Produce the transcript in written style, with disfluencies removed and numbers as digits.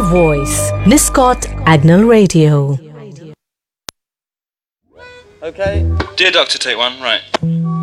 voice. Niscot Agnel Radio. Okay. Dear Doctor, take one. Right.